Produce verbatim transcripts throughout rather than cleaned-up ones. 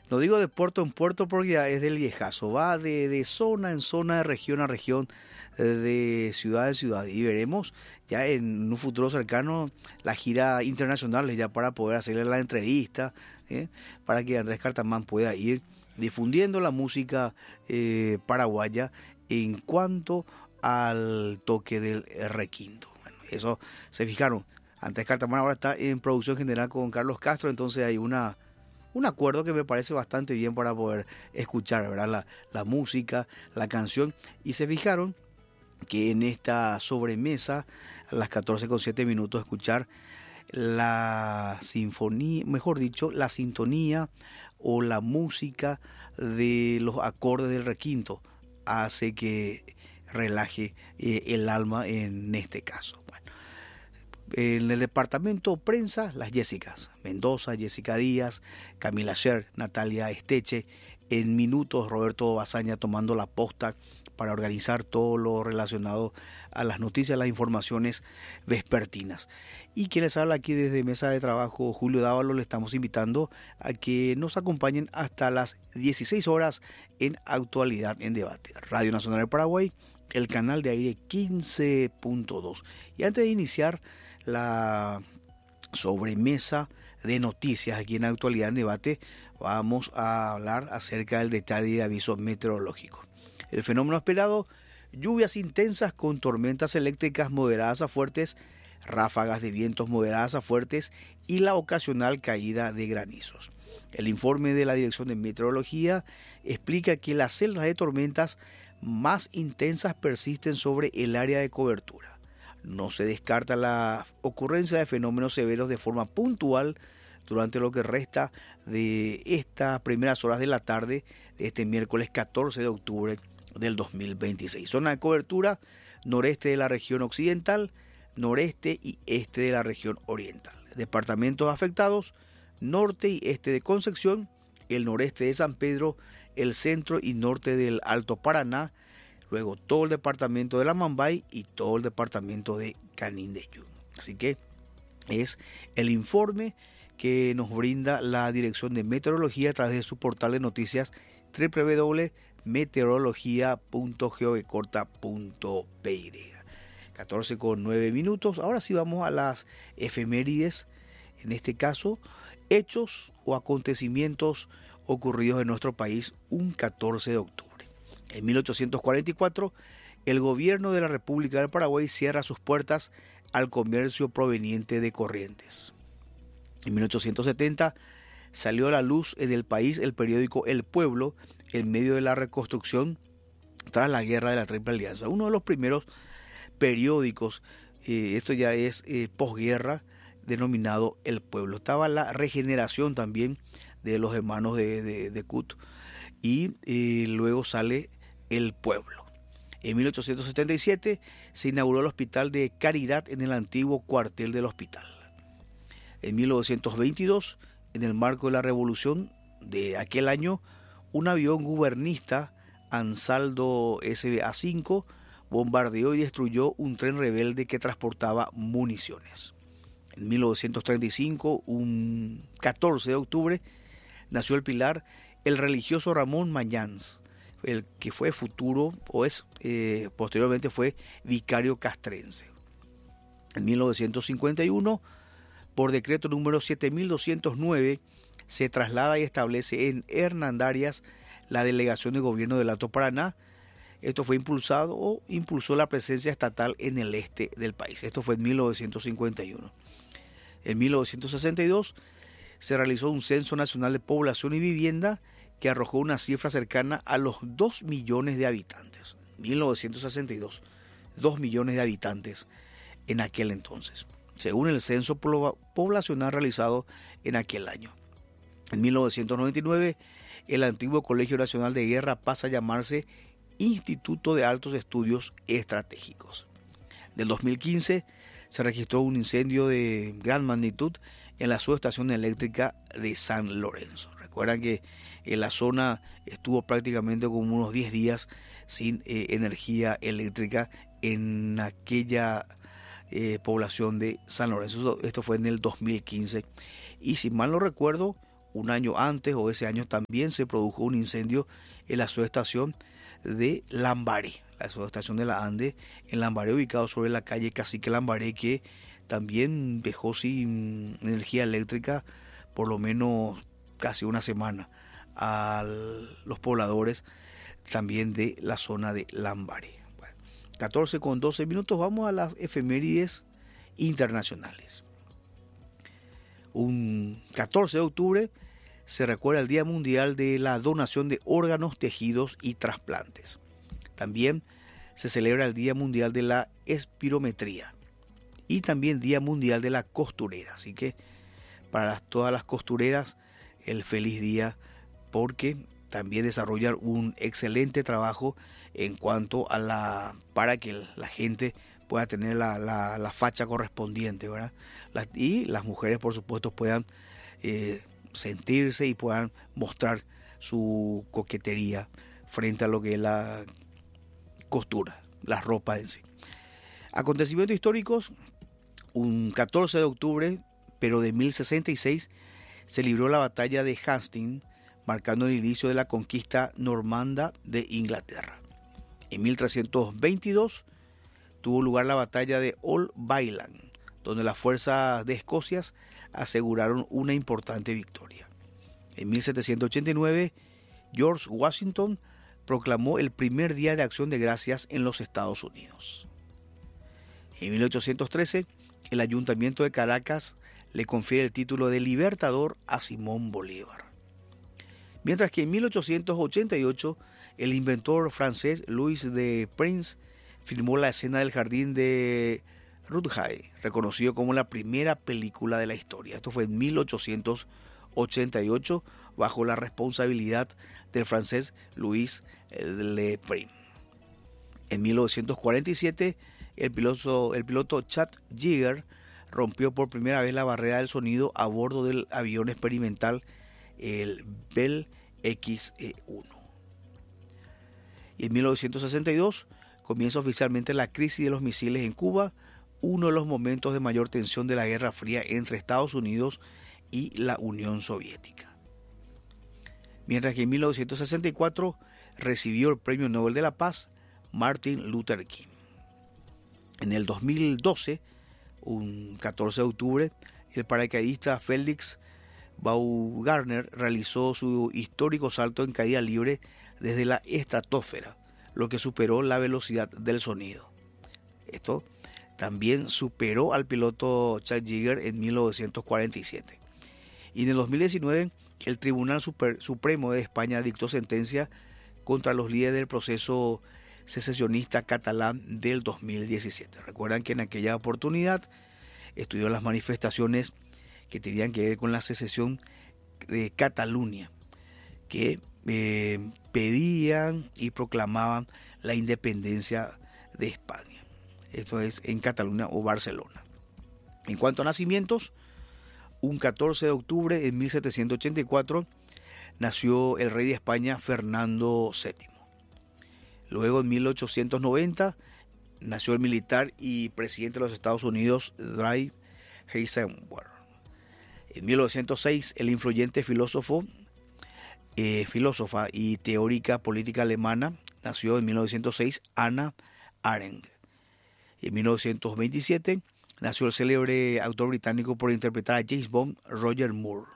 No digo de puerto en puerto porque ya es del viejazo, va de, de zona en zona, de región a región, eh, de ciudad en ciudad. Y veremos ya en un futuro cercano la gira internacional ya para poder hacerle la entrevista, ¿eh? Para que Andrés Cartamán pueda ir difundiendo la música eh, paraguaya en cuanto al toque del requinto. Bueno, eso se fijaron. Andrés Cartamán ahora está en producción general con Carlos Castro, entonces hay una un acuerdo que me parece bastante bien para poder escuchar, ¿verdad? La, la música, la canción. Y se fijaron que en esta sobremesa, a las catorce con siete minutos, escuchar la sinfonía, mejor dicho, la sintonía o la música de los acordes del requinto hace que relaje eh, el alma en este caso. Bueno, en el departamento prensa, las Jessicas Mendoza, Jessica Díaz, Camila Sher, Natalia Esteche, en minutos Roberto Bazaña tomando la posta para organizar todo lo relacionado a las noticias, las informaciones vespertinas. Y quienes habla aquí desde Mesa de Trabajo, Julio Dávalo, le estamos invitando a que nos acompañen hasta las dieciséis horas en Actualidad en Debate. Radio Nacional del Paraguay, el canal de aire quince punto dos. Y antes de iniciar la sobremesa de noticias aquí en Actualidad en Debate, vamos a hablar acerca del detalle de aviso meteorológico. El fenómeno esperado: lluvias intensas con tormentas eléctricas moderadas a fuertes, ráfagas de vientos moderadas a fuertes y la ocasional caída de granizos. El informe de la Dirección de Meteorología explica que las celdas de tormentas más intensas persisten sobre el área de cobertura. No se descarta la ocurrencia de fenómenos severos de forma puntual durante lo que resta de estas primeras horas de la tarde de este miércoles catorce de octubre del dos mil veintiséis. Zona de cobertura: noreste de la región occidental, noreste y este de la región oriental. Departamentos afectados: norte y este de Concepción, el noreste de San Pedro, el centro y norte del Alto Paraná, luego todo el departamento de la Mambay y todo el departamento de Canindeyú. Así que es el informe que nos brinda la Dirección de Meteorología a través de su portal de noticias doble u doble u doble u punto meteorología punto geovecorta punto p y. catorce con nueve minutos. Ahora sí vamos a las efemérides. En este caso, hechos o acontecimientos ocurridos en nuestro país un catorce de octubre. En mil ochocientos cuarenta y cuatro, el gobierno de la República del Paraguay cierra sus puertas al comercio proveniente de Corrientes. En mil ochocientos setenta salió a la luz en el país el periódico El Pueblo en medio de la reconstrucción tras la guerra de la Triple Alianza. Uno de los primeros periódicos, eh, esto ya es eh, posguerra, denominado El Pueblo. Estaba la regeneración también de los hermanos de, de, de Cut y eh, luego sale El Pueblo. En mil ochocientos setenta y siete se inauguró el Hospital de Caridad en el antiguo cuartel del hospital. En mil novecientos veintidós, en el marco de la revolución de aquel año, un avión gubernista Ansaldo S B A cinco bombardeó y destruyó un tren rebelde que transportaba municiones. En mil novecientos treinta y cinco, un catorce de octubre, nació el Pilar el religioso Ramón Mañans, el que fue futuro, o es, eh, posteriormente fue vicario castrense. En mil novecientos cincuenta y uno, por decreto número siete mil doscientos nueve, se traslada y establece en Hernandarias la delegación de gobierno del Alto Paraná. Esto fue impulsado o impulsó la presencia estatal en el este del país. Esto fue en mil novecientos cincuenta y uno. En mil novecientos sesenta y dos se realizó un censo nacional de población y vivienda que arrojó una cifra cercana a los dos millones de habitantes. mil novecientos sesenta y dos, dos millones de habitantes en aquel entonces, según el censo poblacional realizado en aquel año. En mil novecientos noventa y nueve, el antiguo Colegio Nacional de Guerra pasa a llamarse Instituto de Altos Estudios Estratégicos. Del dos mil quince se registró un incendio de gran magnitud en la subestación eléctrica de San Lorenzo. Recuerdan que en la zona estuvo prácticamente como unos diez días sin eh, energía eléctrica en aquella eh, población de San Lorenzo. Esto fue en el dos mil quince. Y si mal no recuerdo, un año antes o ese año también se produjo un incendio en la subestación de Lambaré, la subestación de la Ande en Lambaré, ubicado sobre la calle Cacique Lambaré, que también dejó sin energía eléctrica por lo menos casi una semana a los pobladores también de la zona de Lambaré. Bueno, catorce con doce minutos, vamos a las efemérides internacionales. Un catorce de octubre se recuerda el Día Mundial de la Donación de Órganos, Tejidos y Trasplantes. También se celebra el Día Mundial de la Espirometría y también Día Mundial de la Costurera. Así que para las, todas las costureras, el feliz día, porque también desarrollan un excelente trabajo en cuanto a la, para que la gente pueda tener la, la, la facha correspondiente, ¿verdad? Las, y las mujeres, por supuesto, puedan eh, sentirse y puedan mostrar su coquetería frente a lo que es la costura, la ropa en sí. Acontecimientos históricos: un catorce de octubre, pero de mil sesenta y seis, se libró la batalla de Hastings, marcando el inicio de la conquista normanda de Inglaterra. En mil trescientos veintidós tuvo lugar la batalla de Old Bailey, donde las fuerzas de Escocia aseguraron una importante victoria. En mil setecientos ochenta y nueve, George Washington proclamó el primer Día de Acción de Gracias en los Estados Unidos. En mil ochocientos trece, el Ayuntamiento de Caracas le confiere el título de Libertador a Simón Bolívar. Mientras que en mil ochocientos ochenta y ocho, el inventor francés Louis de Prince filmó la escena del jardín de Rothschild, reconocido como la primera película de la historia. Esto fue en mil ochocientos ochenta y ocho, bajo la responsabilidad del francés Louis Le Prince. En mil novecientos cuarenta y siete, el piloto, el piloto Chad Yeager rompió por primera vez la barrera del sonido a bordo del avión experimental, el Bell X uno. Y en mil novecientos sesenta y dos comienza oficialmente la crisis de los misiles en Cuba, uno de los momentos de mayor tensión de la Guerra Fría entre Estados Unidos y la Unión Soviética. Mientras que en mil novecientos sesenta y cuatro recibió el Premio Nobel de la Paz Martin Luther King. En el dos mil doce, un catorce de octubre, el paracaidista Félix Baumgartner realizó su histórico salto en caída libre desde la estratosfera, lo que superó la velocidad del sonido. Esto también superó al piloto Chad Yeager en mil novecientos cuarenta y siete. Y en el dos mil diecinueve, el Tribunal Super, Supremo de España dictó sentencia contra los líderes del proceso secesionista catalán del dos mil diecisiete. Recuerdan que en aquella oportunidad estuvieron las manifestaciones que tenían que ver con la secesión de Cataluña, que eh, pedían y proclamaban la independencia de España. Esto es en Cataluña o Barcelona. En cuanto a nacimientos, un catorce de octubre de mil setecientos ochenta y cuatro nació el rey de España Fernando séptimo. Luego en mil ochocientos noventa nació el militar y presidente de los Estados Unidos Dwight Eisenhower. En mil novecientos seis, el influyente filósofo, eh, filósofa y teórica política alemana nació en mil novecientos seis Hannah Arendt. En mil novecientos veintisiete nació el célebre actor británico por interpretar a James Bond, Roger Moore.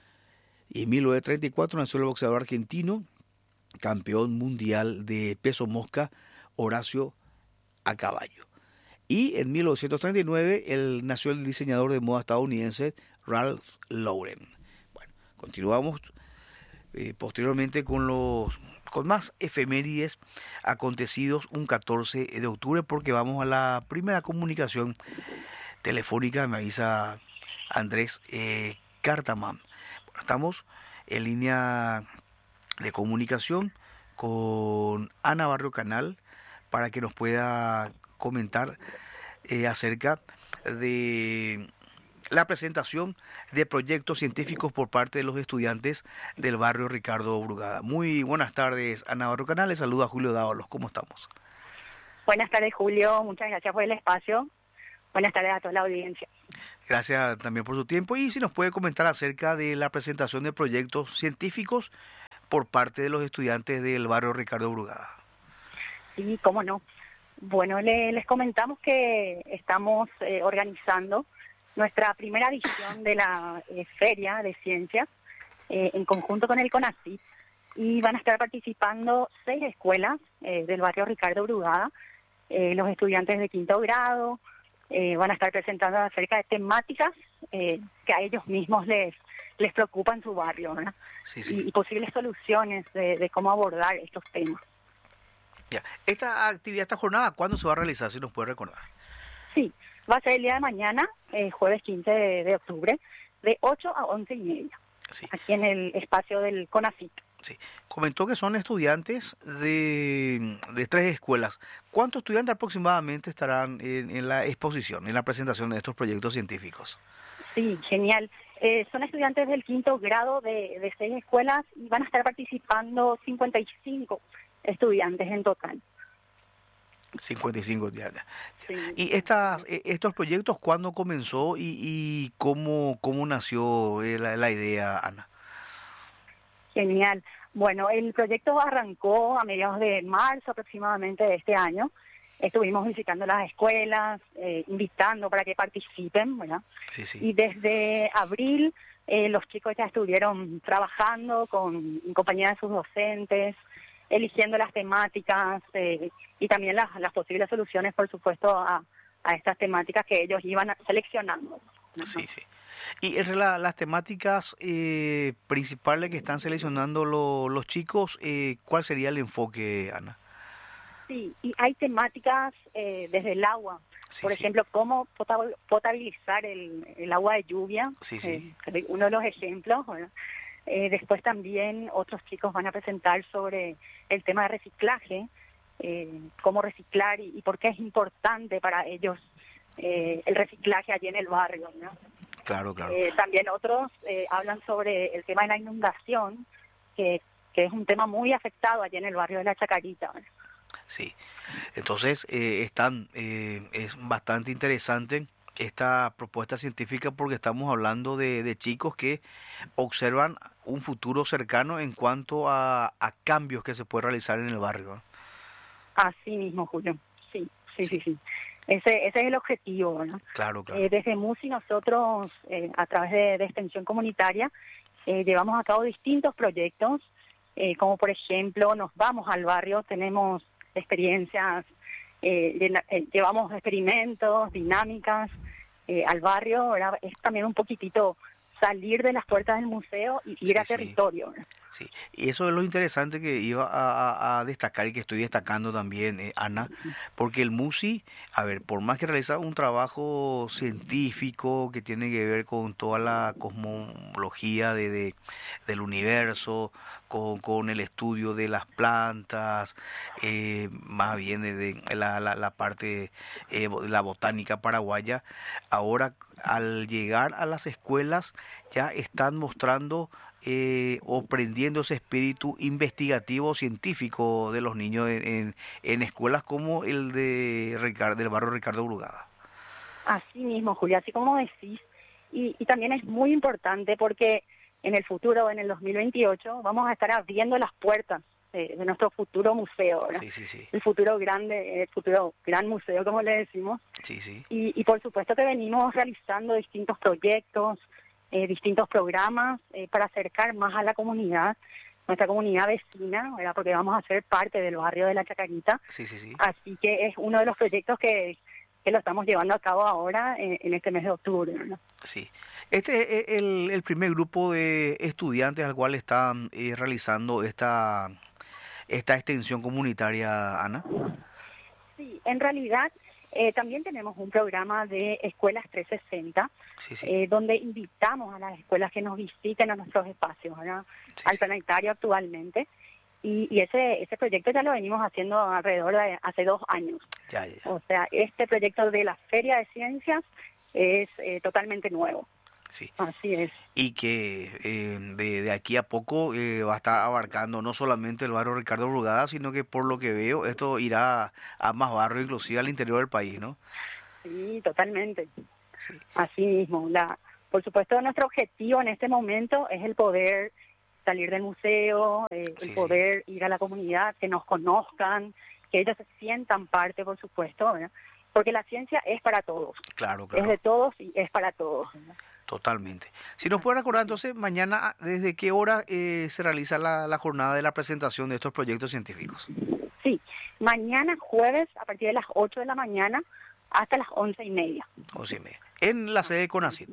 Y en mil novecientos treinta y cuatro nació el boxeador argentino, campeón mundial de peso mosca, Horacio Acaballo. Y en mil novecientos treinta y nueve el, nació el diseñador de moda estadounidense Ralph Lauren. Bueno, continuamos eh, posteriormente con los con más efemérides acontecidos un catorce de octubre, porque vamos a la primera comunicación telefónica. Me avisa Andrés eh, Cartamán. Bueno, estamos en línea de comunicación con Ana Barrio Canal para que nos pueda comentar eh, acerca de la presentación de proyectos científicos por parte de los estudiantes del barrio Ricardo Brugada. Muy buenas tardes, Ana Barrio Canal. Les saluda Julio Dávalos. ¿Cómo estamos? Buenas tardes, Julio. Muchas gracias por el espacio. Buenas tardes a toda la audiencia. Gracias también por su tiempo y si nos puede comentar acerca de la presentación de proyectos científicos por parte de los estudiantes del barrio Ricardo Brugada. Sí, cómo no. Bueno, le, les comentamos que estamos eh, organizando nuestra primera edición de la eh, Feria de Ciencias eh, en conjunto con el CONACYT y van a estar participando seis escuelas eh, del barrio Ricardo Brugada, eh, los estudiantes de quinto grado, eh, van a estar presentando acerca de temáticas eh, que a ellos mismos les, les preocupa en su barrio, ¿verdad? Sí, sí. Y, y posibles soluciones de, de cómo abordar estos temas. Ya. Esta actividad, esta jornada, ¿cuándo se va a realizar? Si nos puede recordar. Sí, va a ser el día de mañana, eh, jueves quince de, de octubre, de ocho a once y media, Sí. aquí en el espacio del CONACYT. Sí. Comentó que son estudiantes de, de tres escuelas. ¿Cuántos estudiantes aproximadamente estarán en, en la exposición, en la presentación de estos proyectos científicos? Sí, genial. Eh, son estudiantes del quinto grado de, de seis escuelas y van a estar participando cincuenta y cinco estudiantes en total. cincuenta y cinco ya. ya. Sí. ¿Y estas, estos proyectos cuándo comenzó y, y cómo, cómo nació la, la idea, Ana? Genial. Bueno, el proyecto arrancó a mediados de marzo aproximadamente de este año. Estuvimos visitando las escuelas, eh, invitando para que participen, ¿verdad? Sí, sí. Y desde abril eh, los chicos ya estuvieron trabajando con, en compañía de sus docentes, eligiendo las temáticas eh, y también las, las posibles soluciones, por supuesto, a, a estas temáticas que ellos iban seleccionando, ¿no? Sí, sí. Y entre la, las temáticas eh, principales que están seleccionando lo, los chicos, eh, ¿cuál sería el enfoque, Ana? Sí, y hay temáticas eh, desde el agua, Sí, por sí. ejemplo, cómo potab- potabilizar el, el agua de lluvia, Sí, sí. eh, uno de los ejemplos, ¿verdad? Eh, después también otros chicos van a presentar sobre el tema de reciclaje, eh, cómo reciclar y, y por qué es importante para ellos eh, el reciclaje allí en el barrio, ¿no? Claro, claro. Eh, también otros eh, hablan sobre el tema de la inundación, que, que es un tema muy afectado allí en el barrio de La Chacarita, ¿no? Sí. Entonces, eh, están, eh, es bastante interesante esta propuesta científica porque estamos hablando de, de chicos que observan un futuro cercano en cuanto a, a cambios que se puede realizar en el barrio, ¿no? Así mismo, Julio. Sí, sí, Sí. sí, sí. Ese, ese es el objetivo, ¿no? Claro, claro. Eh, desde MUSI nosotros, eh, a través de, de Extensión Comunitaria, eh, llevamos a cabo distintos proyectos, eh, como por ejemplo, nos vamos al barrio, tenemos experiencias, eh, llena- eh, llevamos experimentos, dinámicas eh, al barrio, ¿verdad? Es también un poquitito salir de las puertas del museo y ir Sí, a sí. territorio, ¿verdad? Sí, y eso es lo interesante que iba a, a- a destacar y que estoy destacando también, eh, Ana, porque el MUSI, a ver, por más que realiza un trabajo científico que tiene que ver con toda la cosmología de, de- del universo, con, con el estudio de las plantas, eh, más bien de, de la, la, la parte eh, bo- de la botánica paraguaya, ahora al llegar a las escuelas ya están mostrando eh, o prendiendo ese espíritu investigativo científico de los niños en, en, en escuelas como el de Ricardo, del barrio Ricardo Brugada. Así mismo, Julia, así como decís, y, y también es muy importante porque en el futuro, en el dos mil veintiocho, vamos a estar abriendo las puertas de, de nuestro futuro museo, ¿verdad? Sí, sí, sí. El futuro grande, el futuro gran museo, como le decimos. Sí, sí. Y, y por supuesto que venimos realizando distintos proyectos, eh, distintos programas eh, para acercar más a la comunidad, nuestra comunidad vecina, ¿verdad? Porque vamos a ser parte del barrio de La Chacarita. Sí, sí, sí. Así que es uno de los proyectos que, que lo estamos llevando a cabo ahora en, en este mes de octubre, ¿no? Sí. Este es el, el primer grupo de estudiantes al cual están eh, realizando esta, esta extensión comunitaria, Ana. Sí, en realidad eh, también tenemos un programa de Escuelas trescientos sesenta, Sí, sí. eh, donde invitamos a las escuelas que nos visiten a nuestros espacios, ¿verdad? Sí, Al sí. planetario actualmente. Y, y ese ese proyecto ya lo venimos haciendo alrededor de hace dos años. Ya, ya, ya. O sea, este proyecto de la Feria de Ciencias es eh, totalmente nuevo. Sí. Así es. Y que eh, de, de aquí a poco eh, va a estar abarcando no solamente el barrio Ricardo Brugada, sino que por lo que veo esto irá a más barrios, inclusive al interior del país, ¿no? Sí, totalmente. Sí. Así mismo, la, por supuesto nuestro objetivo en este momento es el poder salir del museo, eh, Sí, el poder sí. ir a la comunidad, que nos conozcan, que ellos se sientan parte, por supuesto, ¿verdad? Porque la ciencia es para todos, Claro, es de claro. todos y es para todos, ¿verdad? Totalmente. Si nos puede recordar entonces, mañana, ¿desde qué hora eh, se realiza la, la jornada de la presentación de estos proyectos científicos? Sí, mañana jueves a partir de las ocho de la mañana hasta las once y media. Once y media. En la sede de CONACYT.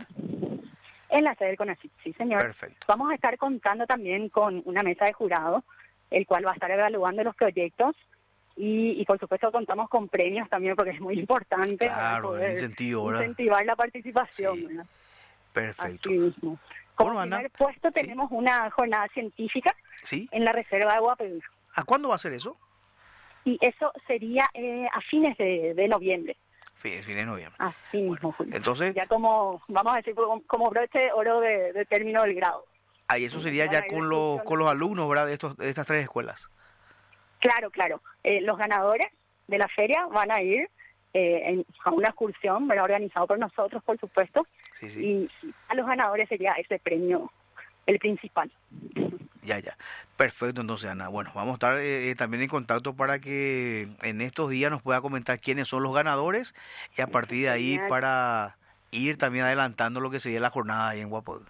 En la sede del CONACYT, sí señor. Perfecto. Vamos a estar contando también con una mesa de jurado, el cual va a estar evaluando los proyectos y, y por supuesto contamos con premios también porque es muy importante Claro, poder el incentivo, ¿verdad? incentivar la participación. Sí. ¿Verdad? Perfecto. Así mismo. Como Bueno, Ana, primer puesto sí. tenemos una jornada científica ¿Sí? en la reserva de Guapebú. ¿A cuándo va a ser eso? Y eso sería eh, a fines de, de noviembre. Fin, fin de noviembre. Así mismo, Julio. Entonces, Ya como, vamos a decir, como, como broche de oro de, de término del grado. ahí eso sería Van a ya ir con los, excursiones. con los alumnos, ¿verdad? De, estos, de estas tres escuelas. Claro, claro. Eh, los ganadores de la feria van a ir eh, en, a una excursión, ¿verdad? Organizado por nosotros, por supuesto. Sí, sí. Y a los ganadores sería ese premio el principal. Ya, ya. Perfecto, entonces, Ana. Bueno, vamos a estar eh, eh, también en contacto para que en estos días nos pueda comentar quiénes son los ganadores y a partir de ahí Genial. para ir también adelantando lo que sería la jornada ahí en Guapodú.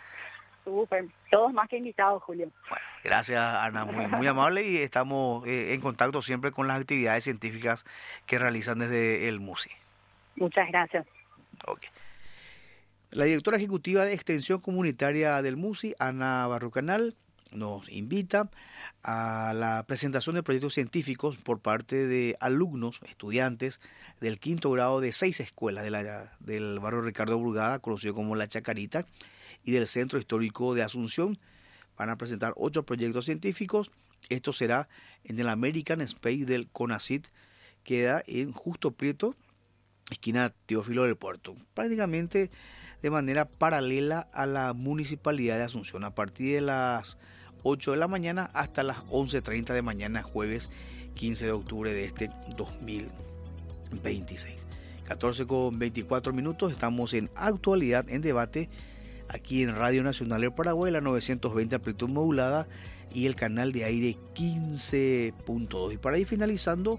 Súper. Todos más que invitados, Julio. Bueno, gracias, Ana, muy, muy amable y estamos eh, en contacto siempre con las actividades científicas que realizan desde el MUSI. Muchas gracias. Okay. La directora ejecutiva de Extensión Comunitaria del MUSI, Ana Barrucanal, nos invita a la presentación de proyectos científicos por parte de alumnos, estudiantes del quinto grado de seis escuelas de la, del barrio Ricardo Burgada, conocido como La Chacarita, y del Centro Histórico de Asunción. Van a presentar ocho proyectos científicos. Esto será en el American Space del CONACYT, queda en Justo Prieto, esquina Teófilo del Puerto, prácticamente de manera paralela a la Municipalidad de Asunción, a partir de las ocho de la mañana hasta las once y media de mañana, jueves quince de octubre de este dos mil veintiséis. catorce con veinticuatro minutos, estamos en Actualidad en Debate, aquí en Radio Nacional del Paraguay, la novecientos veinte amplitud modulada y el canal de aire quince punto dos. Y para ir finalizando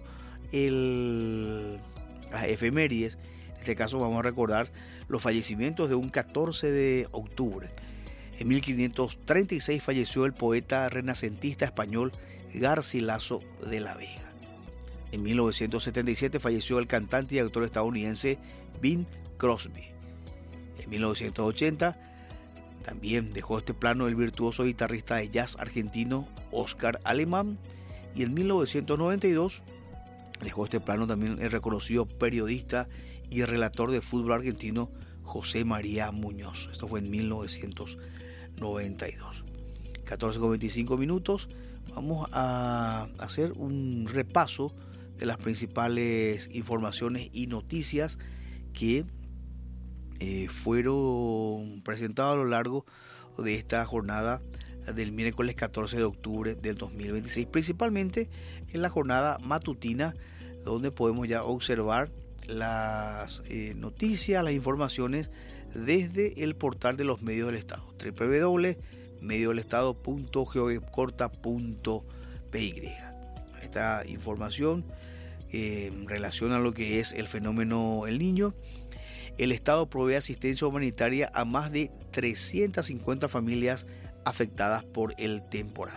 el, las efemérides, en este caso vamos a recordar los fallecimientos de un catorce de octubre. En mil quinientos treinta y seis falleció el poeta renacentista español Garcilaso de la Vega. En mil novecientos setenta y siete falleció el cantante y actor estadounidense Bing Crosby. En mil novecientos ochenta también dejó este plano el virtuoso guitarrista de jazz argentino Oscar Alemán. Y en mil novecientos noventa y dos dejó este plano también el reconocido periodista y relator de fútbol argentino José María Muñoz. Esto fue en mil novecientos noventa y dos. catorce con veinticinco minutos. Vamos a hacer un repaso de las principales informaciones y noticias que eh, fueron presentadas a lo largo de esta jornada del miércoles catorce de octubre del dos mil veintiséis, principalmente en la jornada matutina, donde podemos ya observar las eh, noticias, las informaciones desde el portal de los medios del Estado, doble u doble u doble punto medio del estado punto geocorta punto p y. Esta información eh, relaciona lo que es el fenómeno El Niño. El Estado provee asistencia humanitaria a más de trescientas cincuenta familias afectadas por el temporal.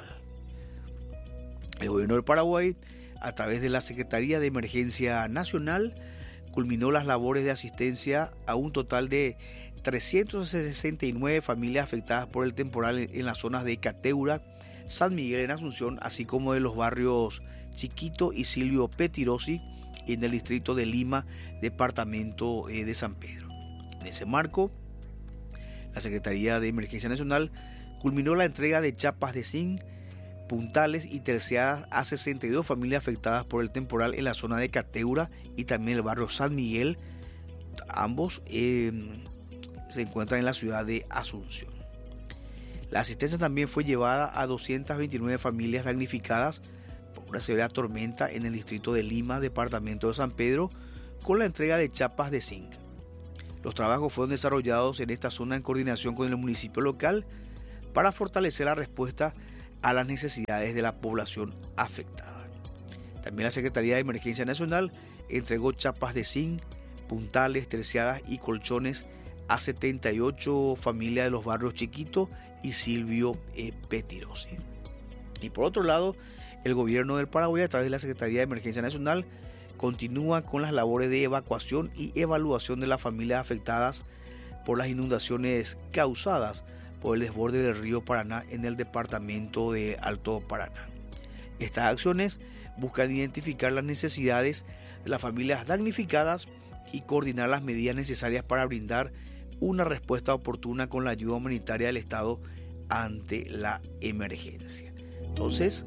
El gobierno del Paraguay, a través de la Secretaría de Emergencia Nacional, culminó las labores de asistencia a un total de trescientas sesenta y nueve familias afectadas por el temporal en las zonas de Cateura, San Miguel en Asunción, así como de los barrios Chiquito y Silvio Petirosi en el distrito de Lima, departamento de San Pedro. En ese marco, la Secretaría de Emergencia Nacional culminó la entrega de chapas de zinc, puntales y terciadas a sesenta y dos familias afectadas por el temporal en la zona de Cateura y también el barrio San Miguel. Ambos eh, se encuentran en la ciudad de Asunción. La asistencia también fue llevada a doscientas veintinueve familias damnificadas por una severa tormenta en el distrito de Lima, departamento de San Pedro, con la entrega de chapas de zinc. Los trabajos fueron desarrollados en esta zona en coordinación con el municipio local para fortalecer la respuesta a las necesidades de la población afectada. También la Secretaría de Emergencia Nacional entregó chapas de zinc, puntales, terciadas y colchones a setenta y ocho familias de los barrios Chiquito y Silvio eh, Petirosi. Y por otro lado, el gobierno del Paraguay, a través de la Secretaría de Emergencia Nacional, continúa con las labores de evacuación y evaluación de las familias afectadas por las inundaciones causadas por el desborde del río Paraná en el departamento de Alto Paraná. Estas acciones buscan identificar las necesidades de las familias damnificadas y coordinar las medidas necesarias para brindar una respuesta oportuna con la ayuda humanitaria del Estado ante la emergencia. Entonces,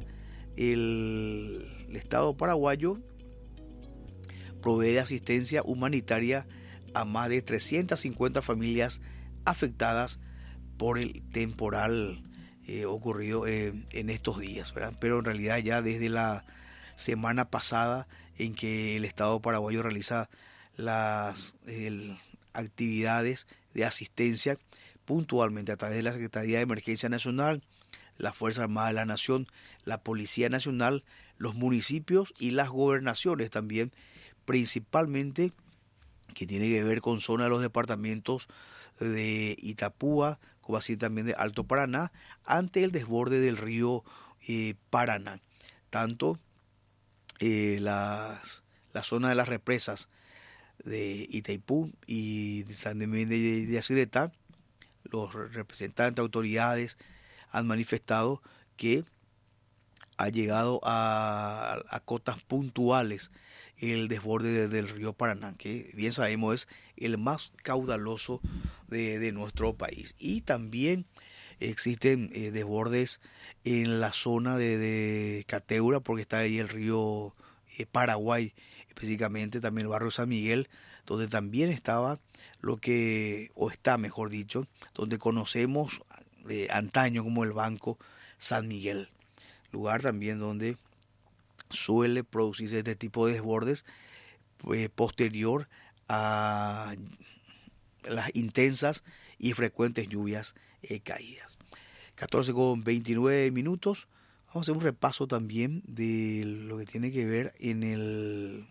el, el Estado paraguayo provee de asistencia humanitaria a más de trescientas cincuenta familias afectadas por el temporal eh, ocurrido eh, en estos días, ¿verdad? Pero en realidad ya desde la semana pasada en que el Estado paraguayo realiza las el, actividades de asistencia puntualmente a través de la Secretaría de Emergencia Nacional, la Fuerza Armada de la Nación, la Policía Nacional, los municipios y las gobernaciones también, principalmente que tiene que ver con zona de los departamentos de Itapúa, como así también de Alto Paraná, ante el desborde del río eh, Paraná. Tanto eh, las, la zona de las represas de Itaipú y también de, de, de Yacyretá, los representantes, autoridades han manifestado que ha llegado a, a cotas puntuales el desborde de, del río Paraná, que bien sabemos es el más caudaloso de, de nuestro país. Y también existen eh, desbordes en la zona de, de Cateura, porque está ahí el río eh, Paraguay, específicamente también el barrio San Miguel, donde también estaba lo que, o está mejor dicho, donde conocemos de antaño como el Banco San Miguel, lugar también donde suele producirse este tipo de desbordes pues, posterior a las intensas y frecuentes lluvias eh, caídas. catorce con veintinueve minutos. Vamos a hacer un repaso también de lo que tiene que ver en el...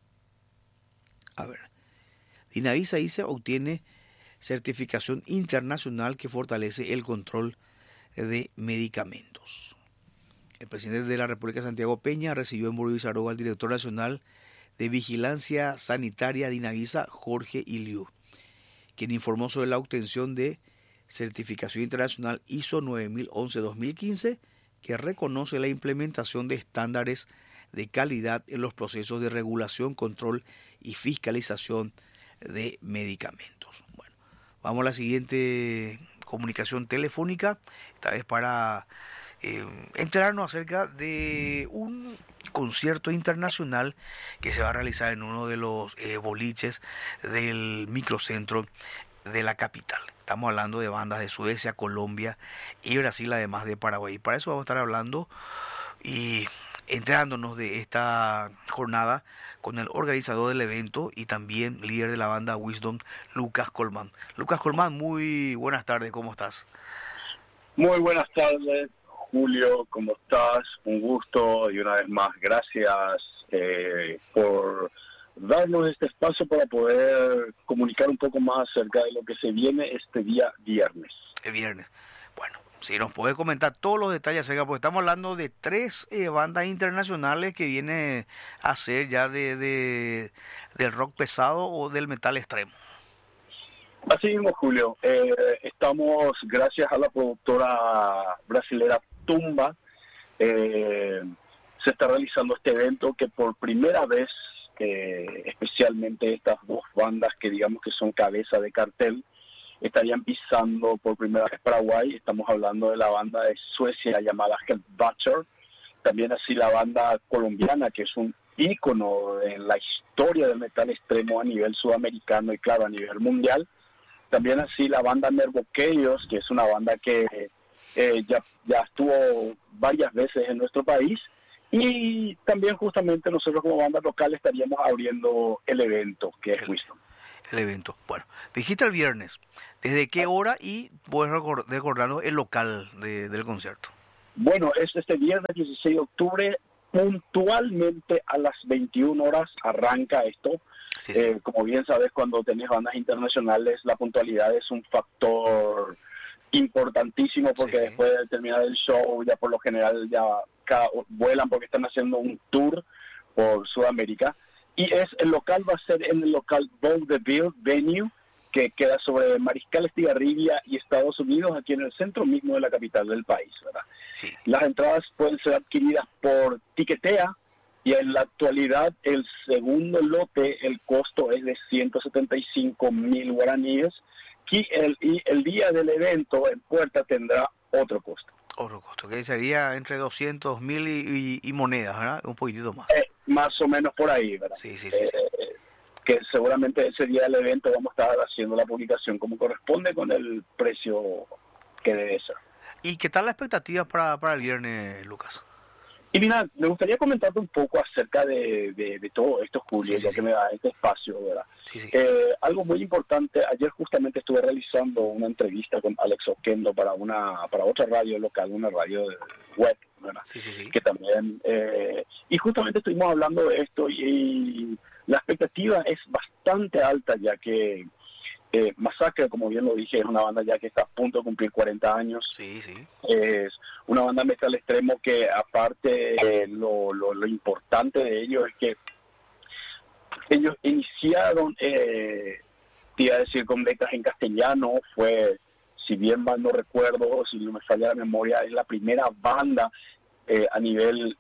A ver. Dinavisa I C E obtiene certificación internacional que fortalece el control de medicamentos. El presidente de la República, Santiago Peña, recibió en Burgo al director nacional de Vigilancia Sanitaria Dinavisa, Jorge Iliu, quien informó sobre la obtención de certificación internacional I S O nueve mil once dos mil quince, que reconoce la implementación de estándares de calidad en los procesos de regulación, control y fiscalización de medicamentos. Bueno, vamos a la siguiente comunicación telefónica, esta vez para eh, enterarnos acerca de un concierto internacional que se va a realizar en uno de los eh, boliches del microcentro de la capital. Estamos hablando de bandas de Suecia, Colombia y Brasil, además de Paraguay. Y para eso vamos a estar hablando y enterándonos de esta jornada con el organizador del evento y también líder de la banda Wisdom, Lucas Colmán. Lucas Colmán, muy buenas tardes, ¿cómo estás? Muy buenas tardes, Julio, ¿cómo estás? Un gusto y una vez más gracias eh, por darnos este espacio para poder comunicar un poco más acerca de lo que se viene este día viernes. El viernes. Bueno, si nos puede comentar todos los detalles acerca, porque estamos hablando de tres eh, bandas internacionales que vienen a ser ya de, de del rock pesado o del metal extremo. Así mismo, Julio. Eh, estamos, gracias a la productora brasilera Tumba, eh, se está realizando este evento que por primera vez, eh, especialmente estas dos bandas que digamos que son cabeza de cartel, estarían pisando por primera vez Paraguay. Estamos hablando de la banda de Suecia llamada Hellbutcher, también así la banda colombiana, que es un ícono en la historia del metal extremo a nivel sudamericano y claro, a nivel mundial. También así la banda Nervoqueios, que es una banda que eh, ya, ya estuvo varias veces en nuestro país. Y también justamente nosotros como banda local estaríamos abriendo el evento, que es Wisdom. el evento. Bueno, dijiste el viernes. ¿Desde qué hora y puedes recordar, recordarnos el local de, del concierto? Bueno, es este viernes dieciséis de octubre, puntualmente a las veintiuna horas arranca esto. Sí, sí. Eh, como bien sabes, cuando tenés bandas internacionales, la puntualidad es un factor importantísimo, porque sí, sí. después de terminar el show, ya por lo general ya cada, vuelan porque están haciendo un tour por Sudamérica. Y es el local va a ser en el local Vaudeville Venue, que queda sobre Mariscal Estigarribia y Estados Unidos, aquí en el centro mismo de la capital del país, ¿verdad? Sí. Las entradas pueden ser adquiridas por Tiquetea, y en la actualidad el segundo lote, el costo es de ciento setenta y cinco mil guaraníes, y el, y el día del evento en puerta tendrá otro costo. Otro costo, que sería entre doscientos mil y, y, y monedas, ¿verdad? Un poquitito más. Eh, más o menos por ahí, ¿verdad? Sí, sí, sí. Eh, sí. Que seguramente ese día del evento vamos a estar haciendo la publicación como corresponde con el precio que debe ser. ¿Y qué tal la expectativa para, para el viernes, Lucas? Y mira, me gustaría comentarte un poco acerca de, de, de todo esto, Julio, sí, sí, ya sí. que me da este espacio, ¿verdad? Sí, sí. Eh, algo muy importante, ayer justamente estuve realizando una entrevista con Alex Oquendo para una para otra radio local, una radio web, ¿verdad? Sí, sí, sí. Que también, eh, y justamente estuvimos hablando de esto y, y la expectativa es bastante alta, ya que eh, Masacre, como bien lo dije, es una banda ya que está a punto de cumplir cuarenta años. Sí, sí. Es una banda metal extremo que, aparte, eh, lo, lo, lo importante de ellos es que ellos iniciaron, eh, te iba a decir, con letras en castellano. Fue, si bien mal no recuerdo, si no me falla la memoria, es la primera banda eh, a nivel...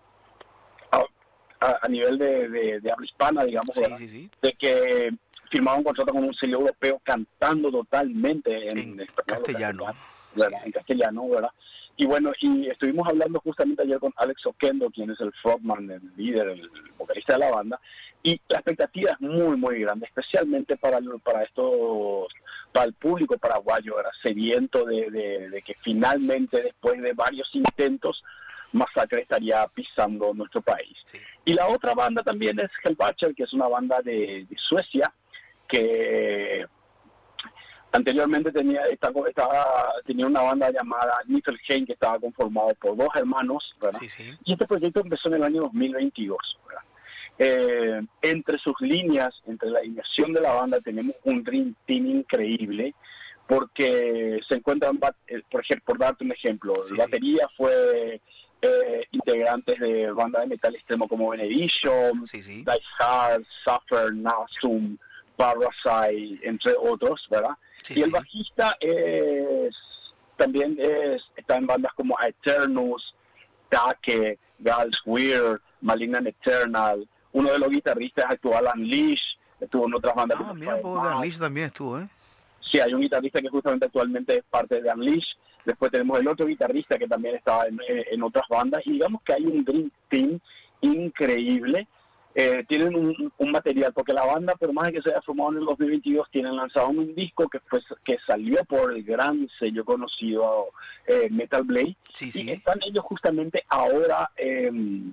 A, a, a nivel de, de, de habla hispana, digamos, sí, sí, sí. de que firmaron un contrato con un sello europeo cantando totalmente en, en español, castellano, ¿verdad? En castellano, ¿verdad? Y bueno, y estuvimos hablando justamente ayer con Alex Oquendo, quien es el frontman, el líder, el vocalista de la banda, y la expectativa es muy, muy grande, especialmente para para estos, para el público paraguayo, ¿verdad? Sediento de, de, de que finalmente, después de varios intentos, Masacre estaría pisando nuestro país. Sí. Y la otra banda también es Hellbatcher, que es una banda de, de Suecia, que anteriormente tenía estaba, estaba, tenía una banda llamada Niflheim, que estaba conformado por dos hermanos, ¿verdad? Sí, sí. Y este proyecto empezó en el año dos mil veintidós, ¿verdad? Eh, entre sus líneas, entre la alineación de la banda, tenemos un dream team increíble, porque se encuentran, por ejemplo, por darte un ejemplo, sí, la batería sí. fue eh, integrantes de bandas de metal extremo como Benediction, sí, sí. Die Hard, Suffer, Nasum, Parasite, entre otros, ¿verdad? Sí, y el bajista es también es, está en bandas como Aeternus, Take, Gals Weird, Malignant Eternal. Uno de los guitarristas actual, Unleash, estuvo en otras bandas. Ah, como mira, un de Unleash también estuvo, ¿eh? Sí, hay un guitarrista que justamente actualmente es parte de Unleash. Después tenemos el otro guitarrista que también estaba en, en otras bandas. Y digamos que hay un dream team increíble. Eh, tienen un, un material, porque la banda, por más de que se haya formado en el dos mil veintidós, tienen lanzado un disco que fue, que salió por el gran sello conocido eh, Metal Blade. Sí, sí. Y están ellos justamente ahora eh,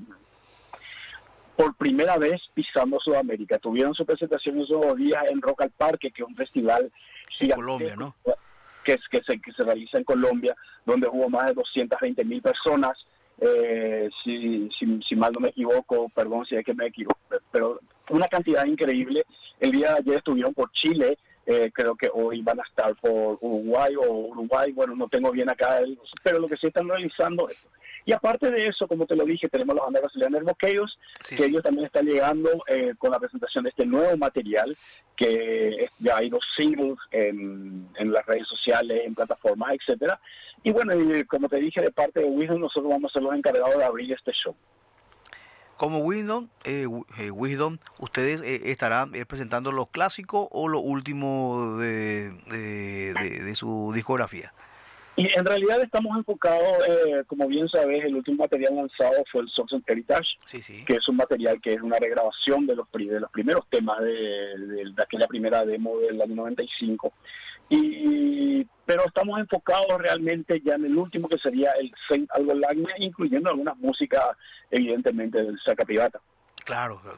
por primera vez pisando Sudamérica. Tuvieron su presentación esos dos días en Rock al Parque, que es un festival en Colombia, ¿no? Que, es, que, se, que se realiza en Colombia, donde hubo más de doscientas veinte mil personas. Eh, si, si, si mal no me equivoco, perdón si es que me equivoco, pero una cantidad increíble. El día de ayer estuvieron por Chile, eh, creo que hoy van a estar por Uruguay o Uruguay, bueno, no tengo bien acá, el, pero lo que sí están realizando es. Y aparte de eso, como te lo dije, tenemos la banda brasileña Boqueiros, sí, que sí. ellos también están llegando eh, con la presentación de este nuevo material, que ya hay dos singles en, en las redes sociales, en plataformas, etcétera. Y bueno, y como te dije, de parte de Wisdom, nosotros vamos a ser los encargados de abrir este show. Como Wisdom, eh, eh, Wisdom ¿ustedes eh, estarán eh, presentando los clásicos o lo último de, de, de, de su discografía? Y en realidad estamos enfocados, eh, como bien sabes, el último material lanzado fue el Songs and Heritage, sí, sí. que es un material que es una regrabación de los, de los primeros temas de, de, de aquella primera demo del año noventa y cinco. Y, pero estamos enfocados realmente ya en el último, que sería el Saint Algo Lagna, incluyendo algunas músicas, evidentemente, del Saca Privata. Claro,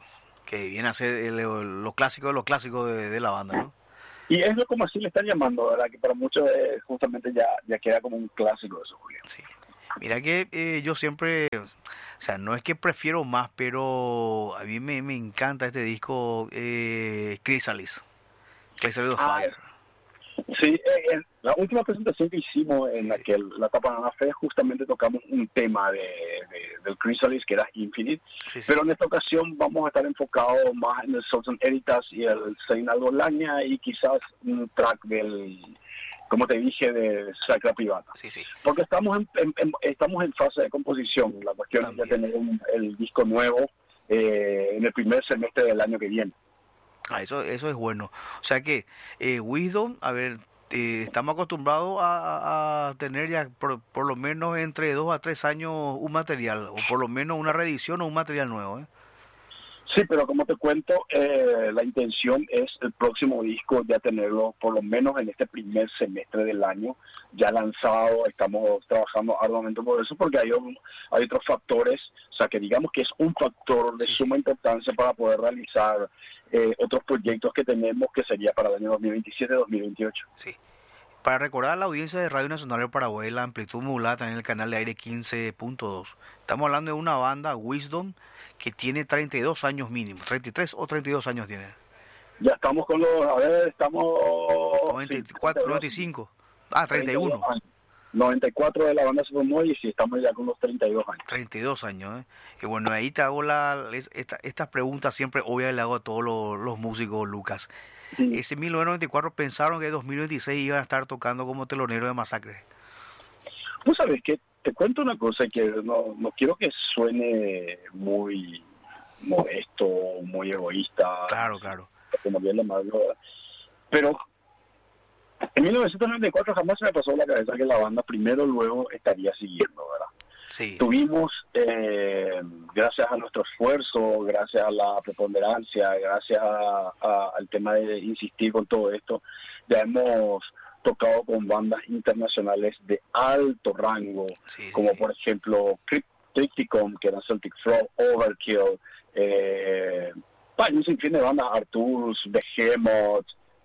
Que viene a ser el, lo clásico de lo clásico de, de la banda, ¿no? Y es lo como así le están llamando, ¿verdad? Que para muchos eh, justamente ya, ya queda como un clásico eso, Julián. Sí. Mira que eh, yo siempre, o sea, no es que prefiero más, pero a mí me, me encanta este disco eh, Chrysalis, Chrysalis of Ah, Fire. sí, eh, en la última presentación que hicimos en Sí, la sí. que el- la Tapa Banana Fe justamente tocamos un tema de, de- del Chrysalis que era Infinite, Sí, sí. pero en esta ocasión vamos a estar enfocados más en el Southern Editas y el Saint Algolaña y quizás un track del, como te dije, de Sacra Privata. Sí, sí. Porque estamos en, en- en- estamos en fase de composición, la cuestión es ya También. tener un- el disco nuevo eh, en el primer semestre del año que viene. Ah, eso, eso es bueno. O sea que eh, Wisdom, a ver, eh, estamos acostumbrados a, a- a tener ya por, por lo menos entre dos a tres años un material, o por lo menos una reedición o un material nuevo, ¿eh? Sí, pero como te cuento, eh, la intención es el próximo disco ya tenerlo por lo menos en este primer semestre del año ya lanzado. Estamos trabajando arduamente por eso porque hay, un- hay otros factores, o sea que digamos que es un factor de Sí, sí. suma importancia para poder realizar eh, otros proyectos que tenemos que sería para el año dos mil veintisiete dos mil veintiocho. Sí. Para recordar a la audiencia de Radio Nacional del Paraguay, la amplitud modulada también en el canal de aire quince punto dos. Estamos hablando de una banda, Wisdom, que tiene treinta y dos años mínimo. treinta y tres o treinta y dos años tiene. Ya estamos con los, a ver, estamos... noventa y sí, cuatro, noventa y cinco. Ah, treinta y uno. años. noventa y cuatro de la banda se formó y sí, estamos ya con los treinta y dos años. treinta y dos años, ¿eh? Y bueno, ahí te hago la, es- esta- estas preguntas siempre obvias le hago a todos los, los músicos, Lucas. Sí. Ese mil novecientos noventa y cuatro pensaron que en dos mil veintiséis iban a estar tocando como telonero de Masacre. Tú sabes que te cuento una cosa que no, no quiero que suene muy modesto, muy egoísta, Claro, claro. como bien lo malo, ¿verdad? Pero en mil novecientos noventa y cuatro jamás se me pasó por la cabeza que la banda primero o luego estaría siguiendo, ¿verdad? Sí, Tuvimos, eh, gracias a nuestro esfuerzo, gracias a la preponderancia, gracias a- a- al tema de insistir con todo esto, ya hemos tocado con bandas internacionales de alto rango, sí, sí, como sí. por ejemplo Crypt- Tripticon, que era Celtic Frog, Overkill, eh, hay un sinfín de bandas, Arturus, Behemoth,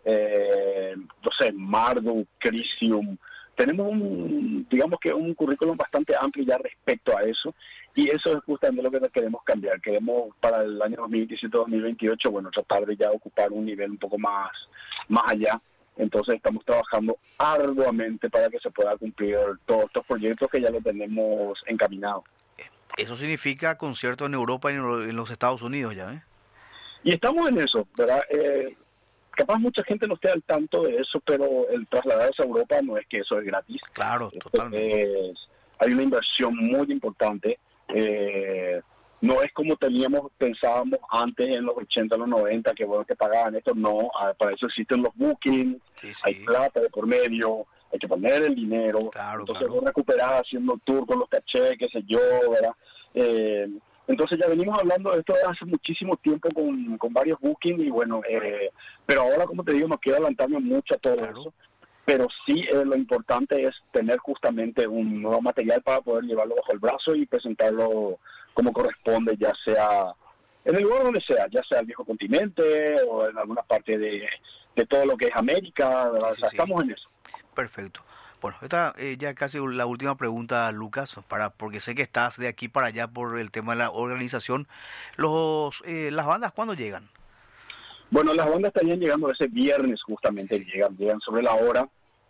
eh, no sé, Marduk, Crisium. Tenemos un, digamos que un currículum bastante amplio ya respecto a eso, y eso es justamente lo que queremos cambiar. Queremos para el año dos mil veintisiete dos mil veintiocho, bueno, tratar de ya ocupar un nivel un poco más, más allá. Entonces estamos trabajando arduamente para que se pueda cumplir todos estos proyectos que ya lo tenemos encaminados. Eso significa conciertos en Europa y en lo- en los Estados Unidos ya, ¿eh? Y estamos en eso, ¿verdad? Eh, capaz mucha gente no esté al tanto de eso, pero el trasladarse a Europa no es que eso es gratis. Claro, Esto totalmente. es- hay una inversión muy importante. Eh, no es como teníamos, pensábamos antes en los ochenta, los noventa, que bueno, que pagaban esto. No, ah, para eso existen los bookings, Sí, hay sí. plata de por medio, hay que poner el dinero. Claro, Entonces claro. vos recuperás haciendo tour con los cachés, qué sé yo, ¿verdad? Eh, entonces ya venimos hablando de esto de hace muchísimo tiempo con, con varios bookings y bueno, eh, pero ahora como te digo no quiero adelantarme mucho a todo Claro. eso, pero sí eh, lo importante es tener justamente un nuevo material para poder llevarlo bajo el brazo y presentarlo como corresponde, ya sea en el lugar donde sea, ya sea el viejo continente o en alguna parte de, de todo lo que es América, ¿verdad? Sí, O sea, sí, sí. estamos en eso. Perfecto. Bueno, esta eh, ya casi la última pregunta, Lucas, para porque sé que estás de aquí para allá por el tema de la organización. Los eh, las bandas, ¿cuándo llegan? Bueno, las bandas estarían llegando ese viernes justamente, llegan, llegan sobre la hora.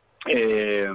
Eh,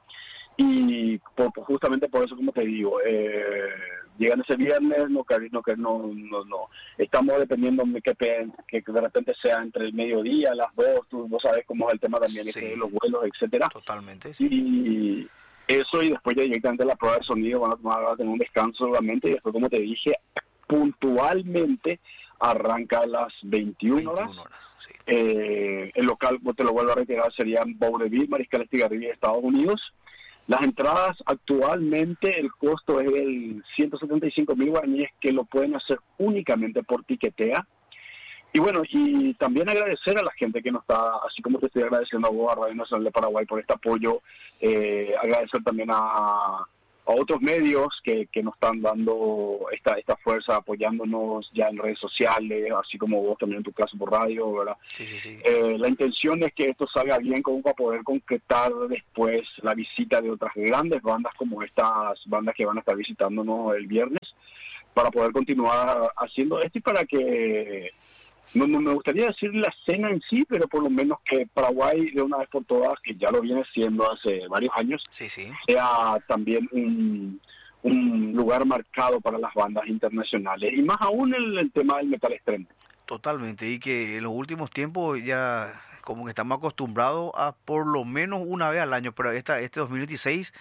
y por, por- justamente por eso, como te digo, eh, llegan ese viernes, no, que- no, que no, no, no. Estamos dependiendo de que, pe- que de repente sea entre el mediodía, las dos, tú vos sabes cómo es el tema también, Sí. este de los vuelos, etcétera. Totalmente, sí. Y eso, y después ya directamente la prueba de sonido, van a, tomar, van a tener un descanso seguramente, y después, como te dije, puntualmente arranca a las veintiuna horas. veintiuna horas, sí. Eh, el local, te lo vuelvo a reiterar, sería en Vaudeville, Mariscal Estigarribia, Estados Unidos. Las entradas actualmente, el costo es el ciento setenta y cinco mil guaraníes, que lo pueden hacer únicamente por Tiquetea. Y bueno, y también agradecer a la gente que nos está, así como te estoy agradeciendo a vos, a Radio Nacional de Paraguay, por este apoyo. Eh, agradecer también a, a otros medios que, que nos están dando esta esta fuerza, apoyándonos ya en redes sociales, así como vos también en tu caso por radio, ¿verdad? Sí, sí, sí. Eh, la intención es que esto salga bien como para poder concretar después la visita de otras grandes bandas como estas bandas que van a estar visitándonos el viernes, para poder continuar haciendo esto y para que... No, no me gustaría decir la cena en sí, pero por lo menos que Paraguay de una vez por todas, que ya lo viene siendo hace varios años, Sí, sí. sea también un, un lugar marcado para las bandas internacionales, y más aún el, el tema del metal extremo. Totalmente, y que en los últimos tiempos ya como que estamos acostumbrados a por lo menos una vez al año, pero esta, este dos mil veintiséis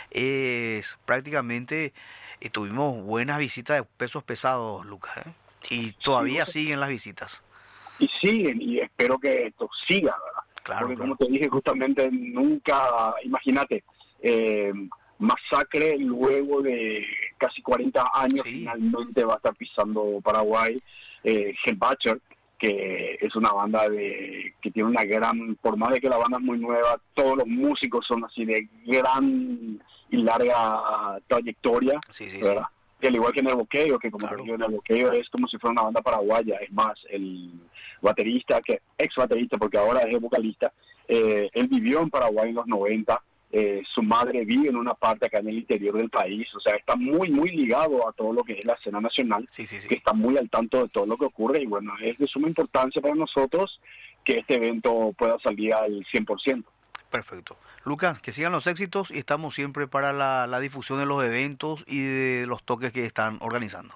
es prácticamente, eh, tuvimos buenas visitas de pesos pesados, Lucas, ¿eh? Y todavía Sí, siguen las visitas. y siguen, y espero que esto siga, ¿verdad? Claro, Porque claro. como te dije, justamente nunca, imagínate, eh, Masacre luego de casi cuarenta años Sí. finalmente va a estar pisando Paraguay. eh, Hellbutcher, que es una banda de que tiene una gran, por más de que la banda es muy nueva, todos los músicos son así de gran y larga trayectoria, Sí, sí, sí. ¿verdad? Que al igual que en el Boqueo, que como Claro. te digo, en el Boqueo es como si fuera una banda paraguaya. Es más, el baterista, que ex baterista, porque ahora es el vocalista, eh, él vivió en Paraguay en los noventa, eh, su madre vive en una parte acá en el interior del país, o sea, está muy, muy ligado a todo lo que es la escena nacional, Sí, sí, sí. que está muy al tanto de todo lo que ocurre, y bueno, es de suma importancia para nosotros que este evento pueda salir al cien por ciento. Perfecto. Lucas, que sigan los éxitos y estamos siempre para la, la difusión de los eventos y de los toques que están organizando.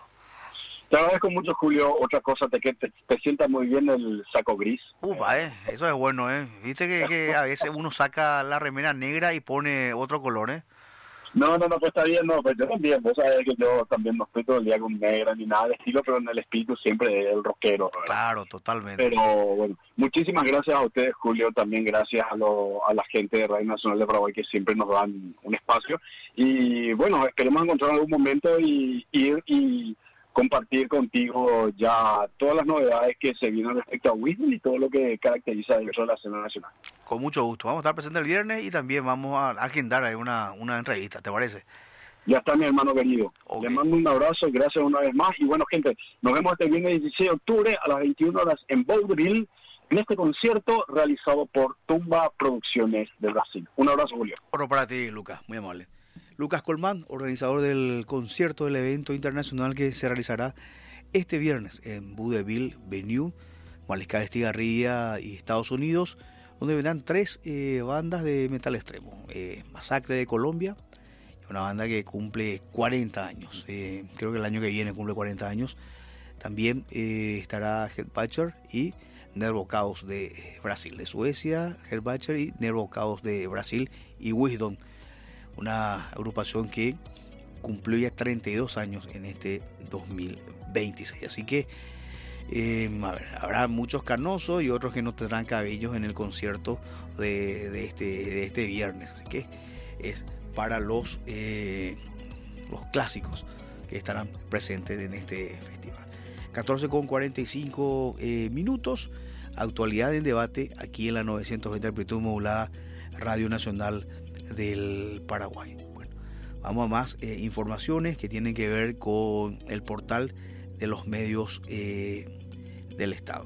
Te agradezco mucho, Julio. Otra cosa, te, que te, te sienta muy bien el saco gris. Upa, eh, eso es bueno, ¿eh? Viste que, que a veces uno saca la remera negra y pone otro color, ¿eh? No, no, no, pues está bien, no, pues yo también, vos sabés que yo también no estoy todo el día con negra ni nada de estilo, pero en el espíritu siempre el rockero, ¿verdad? Claro, totalmente. Pero bueno, muchísimas gracias a ustedes, Julio, también gracias a, lo, a la gente de Radio Nacional de Paraguay que siempre nos dan un espacio, y bueno, esperemos encontrar algún momento y ir y compartir contigo ya todas las novedades que se vienen respecto a Wisdom y todo lo que caracteriza dentro de la escena nacional. Con mucho gusto. Vamos a estar presentes el viernes y también vamos a agendar ahí una, una entrevista, ¿te parece? Ya está, mi hermano querido. Ok. Le mando un abrazo, gracias una vez más. Y bueno, gente, nos vemos este viernes dieciséis de octubre a las veintiuna horas en Vaudeville, en este concierto realizado por Tumba Producciones de Brasil. Un abrazo, Julio. Oro para ti, Lucas, muy amable. Lucas Colmán, organizador del concierto del evento internacional que se realizará este viernes en Vaudeville Venue, Mariscal Estigarribia y Estados Unidos, donde vendrán tres eh, bandas de metal extremo. Eh, Masacre de Colombia, una banda que cumple cuarenta años, eh, creo que el año que viene cumple cuarenta años. También eh, estará Hellbutcher y Nervo Caos de Brasil, de Suecia, Hellbutcher y Nervo Caos de Brasil, y Wisdom, una agrupación que cumplió ya treinta y dos años en este dos mil veintiséis. Así que eh, a ver, habrá muchos canosos y otros que no tendrán cabellos en el concierto de, de, este, de este viernes. Así que es para los, eh, los clásicos que estarán presentes en este festival. catorce con cuarenta y cinco eh, minutos. Actualidad en debate aquí en la novecientos veinte amplitud modulada, Radio Nacional del Paraguay. Bueno, vamos a más eh, informaciones que tienen que ver con el portal de los medios eh, del Estado.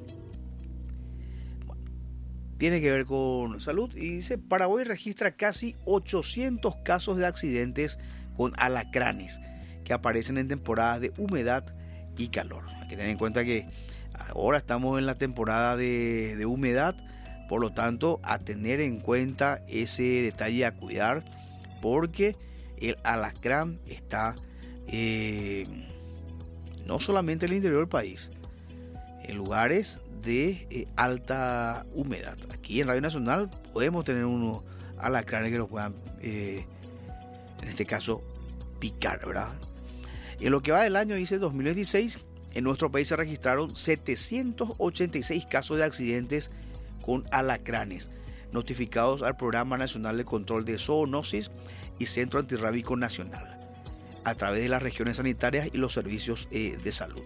Bueno, tiene que ver con salud y dice: Paraguay registra casi ochocientos casos de accidentes con alacranes que aparecen en temporadas de humedad y calor. Hay que tener en cuenta que ahora estamos en la temporada de, de humedad, por lo tanto a tener en cuenta ese detalle a cuidar, porque el alacrán está eh, no solamente en el interior del país, en lugares de eh, alta humedad. Aquí en Radio Nacional podemos tener unos alacranes que nos puedan, eh, en este caso, picar, ¿verdad? En lo que va del año, dice dos mil veintiséis, en nuestro país se registraron setecientos ochenta y seis casos de accidentes con alacranes, notificados al Programa Nacional de Control de Zoonosis y Centro Antirrábico Nacional, a través de las regiones sanitarias y los servicios eh, de salud.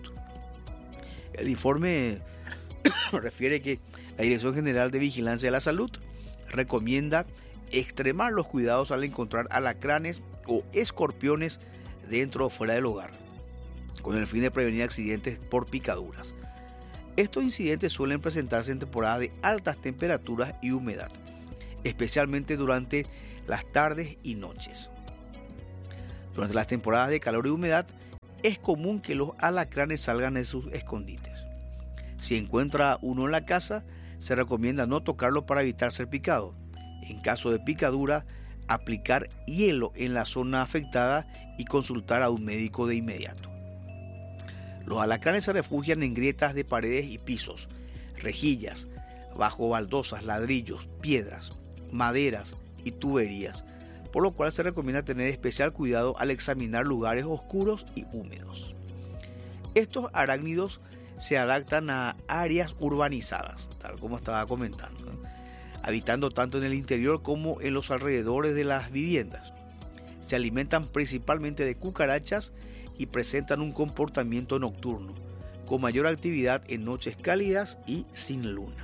El informe refiere que la Dirección General de Vigilancia de la Salud recomienda extremar los cuidados al encontrar alacranes o escorpiones dentro o fuera del hogar, con el fin de prevenir accidentes por picaduras. Estos incidentes suelen presentarse en temporadas de altas temperaturas y humedad, especialmente durante las tardes y noches. Durante las temporadas de calor y humedad, es común que los alacranes salgan de sus escondites. Si encuentra uno en la casa, se recomienda no tocarlo para evitar ser picado. En caso de picadura, aplicar hielo en la zona afectada y consultar a un médico de inmediato. Los alacranes se refugian en grietas de paredes y pisos, rejillas, bajo baldosas, ladrillos, piedras, maderas y tuberías, por lo cual se recomienda tener especial cuidado al examinar lugares oscuros y húmedos. Estos arácnidos se adaptan a áreas urbanizadas, tal como estaba comentando, ¿eh? habitando tanto en el interior como en los alrededores de las viviendas. Se alimentan principalmente de cucarachas y presentan un comportamiento nocturno, con mayor actividad en noches cálidas y sin luna.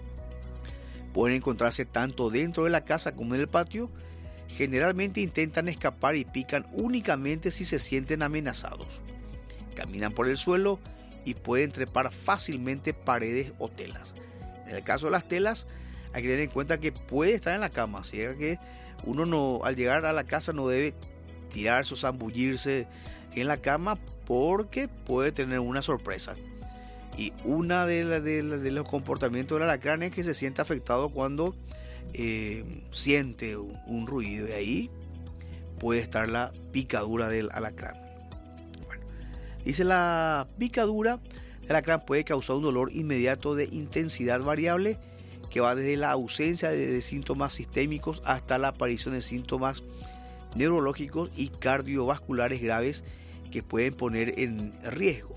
Pueden encontrarse tanto dentro de la casa como en el patio. Generalmente intentan escapar y pican únicamente si se sienten amenazados. Caminan por el suelo y pueden trepar fácilmente paredes o telas. En el caso de las telas, hay que tener en cuenta que puede estar en la cama, así que uno no, al llegar a la casa no debe tirarse o zambullirse en la cama porque puede tener una sorpresa. Y uno de, la, de, la, de los comportamientos del alacrán es que se siente afectado cuando eh, siente un, un ruido, y ahí puede estar la picadura del alacrán. Bueno, dice: la picadura del alacrán puede causar un dolor inmediato de intensidad variable que va desde la ausencia de, de síntomas sistémicos hasta la aparición de síntomas neurológicos y cardiovasculares graves que pueden poner en riesgo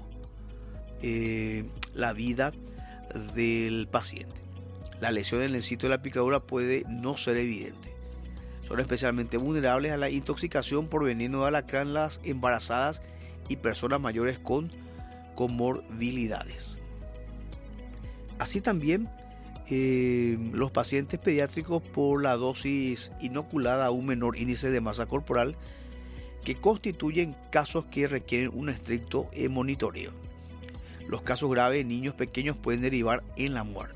eh, la vida del paciente. La lesión en el sitio de la picadura puede no ser evidente. Son especialmente vulnerables a la intoxicación por veneno de alacrán las embarazadas y personas mayores con comorbilidades. Así también eh, los pacientes pediátricos por la dosis inoculada a un menor índice de masa corporal, que constituyen casos que requieren un estricto eh, monitoreo. Los casos graves en niños pequeños pueden derivar en la muerte.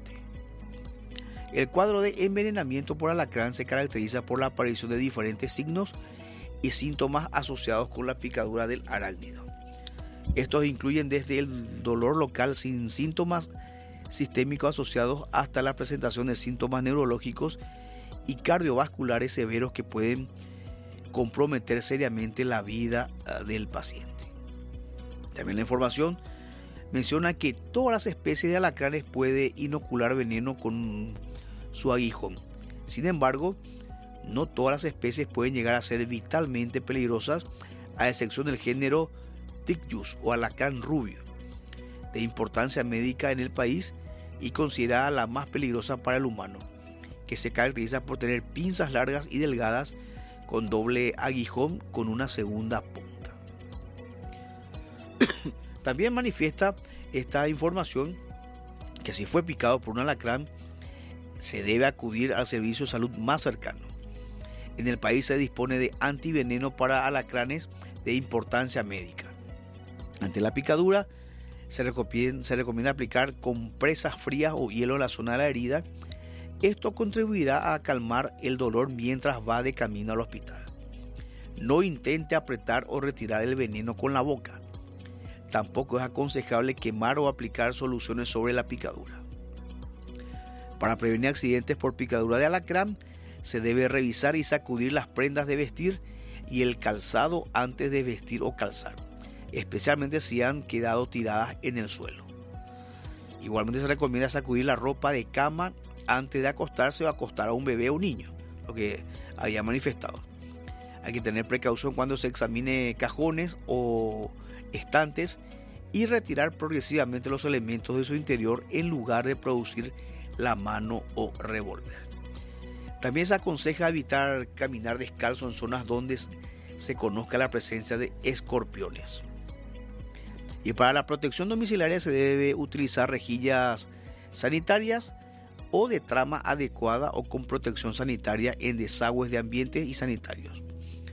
El cuadro de envenenamiento por alacrán se caracteriza por la aparición de diferentes signos y síntomas asociados con la picadura del arácnido. Estos incluyen desde el dolor local sin síntomas sistémicos asociados hasta la presentación de síntomas neurológicos y cardiovasculares severos que pueden comprometer seriamente la vida del paciente. También la información menciona que todas las especies de alacranes pueden inocular veneno con su aguijón. Sin embargo, no todas las especies pueden llegar a ser vitalmente peligrosas, a excepción del género Ticus o alacrán rubio, de importancia médica en el país y considerada la más peligrosa para el humano, que se caracteriza por tener pinzas largas y delgadas con doble aguijón con una segunda punta. También manifiesta esta información que si fue picado por un alacrán, se debe acudir al servicio de salud más cercano. En el país se dispone de antiveneno para alacranes de importancia médica. Ante la picadura, se recomienda, se recomienda aplicar compresas frías o hielo en la zona de la herida. Esto contribuirá a calmar el dolor mientras va de camino al hospital. No intente apretar o retirar el veneno con la boca. Tampoco es aconsejable quemar o aplicar soluciones sobre la picadura. Para prevenir accidentes por picadura de alacrán, se debe revisar y sacudir las prendas de vestir y el calzado antes de vestir o calzar, especialmente si han quedado tiradas en el suelo. Igualmente se recomienda sacudir la ropa de cama antes de acostarse o acostar a un bebé o un niño, lo que había manifestado. Hay que tener precaución cuando se examine cajones o estantes y retirar progresivamente los elementos de su interior en lugar de producir la mano o revólver. También se aconseja evitar caminar descalzo en zonas donde se conozca la presencia de escorpiones. Y para la protección domiciliaria se debe utilizar rejillas sanitarias o de trama adecuada o con protección sanitaria en desagües de ambientes y sanitarios.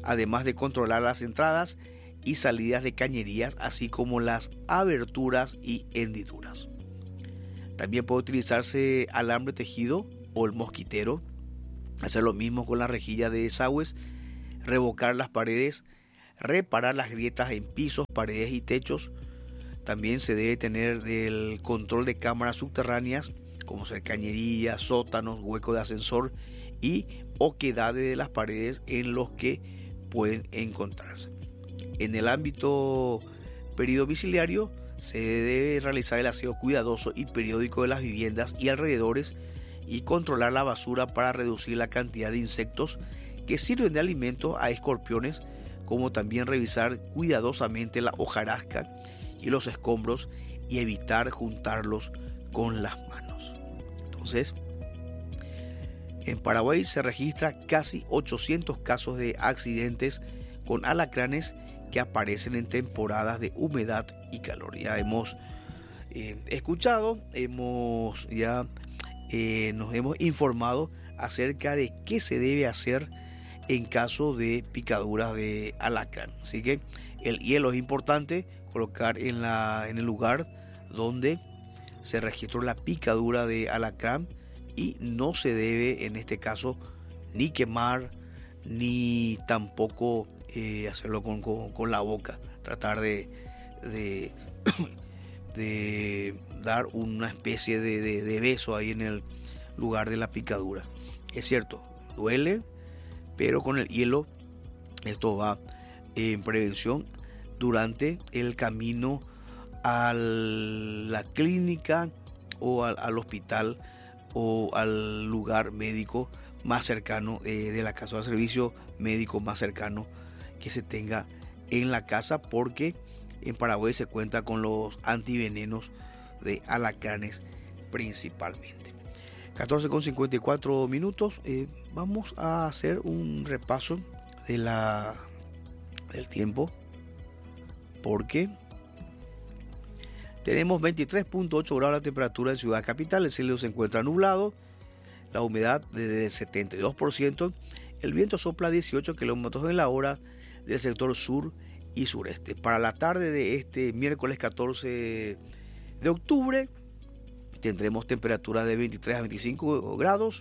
además de controlar las entradas y salidas de cañerías, así como las aberturas y hendiduras. También puede utilizarse alambre tejido o el mosquitero, hacer lo mismo con la rejilla de desagües, revocar las paredes, reparar las grietas en pisos, paredes y techos. También se debe tener el control de cámaras subterráneas, como ser cañerías, sótanos, huecos de ascensor y oquedades de las paredes en los que pueden encontrarse. En el ámbito peridomiciliario se debe realizar el aseo cuidadoso y periódico de las viviendas y alrededores y controlar la basura para reducir la cantidad de insectos que sirven de alimento a escorpiones, como también revisar cuidadosamente la hojarasca y los escombros y evitar juntarlos con las manos. Entonces, en Paraguay se registra casi ochocientos casos de accidentes con alacranes que aparecen en temporadas de humedad y calor. Ya hemos eh, escuchado, hemos ya eh, nos hemos informado acerca de qué se debe hacer en caso de picaduras de alacrán. Así que el hielo es importante colocar en, la, en el lugar donde se registró la picadura de alacrán y no se debe en este caso ni quemar ni tampoco eh, hacerlo con, con, con la boca, tratar de, de, de dar una especie de, de, de beso ahí en el lugar de la picadura. Es cierto, duele, pero con el hielo esto va en prevención durante el camino a la clínica o al, al hospital o al lugar médico más cercano eh, de la casa, o al servicio médico más cercano que se tenga en la casa, porque en Paraguay se cuenta con los antivenenos de alacranes principalmente. catorce con cincuenta y cuatro minutos. Eh, vamos a hacer un repaso de la, del tiempo, porque tenemos veintitrés punto ocho grados la temperatura en Ciudad Capital, el cielo se encuentra nublado, la humedad de setenta y dos por ciento, el viento sopla a dieciocho kilómetros en la hora del sector sur y sureste. Para la tarde de este miércoles catorce de octubre tendremos temperatura de veintitrés a veinticinco grados,